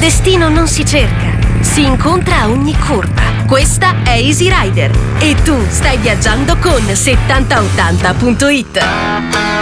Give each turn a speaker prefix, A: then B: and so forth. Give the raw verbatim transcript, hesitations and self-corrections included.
A: destino non si cerca, si incontra a ogni curva. Questa è Easy Rider e tu stai viaggiando con settanta ottanta punto it.